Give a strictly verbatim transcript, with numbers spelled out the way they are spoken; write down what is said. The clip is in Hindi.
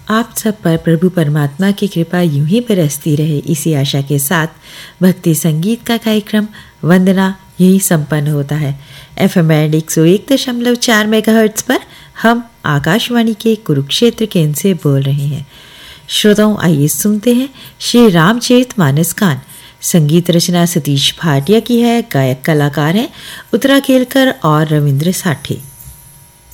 आप सब पर प्रभु परमात्मा की कृपा यूं ही बरसती रहे, इसी आशा के साथ भक्ति संगीत का कार्यक्रम वंदना यही संपन्न होता है। एफ एम बैंड एक सौ एक दशमलव चार मेगाहर्ट्ज पर हम आकाशवाणी के कुरुक्षेत्र केंद्र से बोल रहे हैं। श्रोताओं, आइए सुनते हैं श्री रामचरित मानस गान। संगीत रचना सतीश भाटिया की है। गायक कलाकार हैं उत्तरा केलकर और रविंद्र साठे।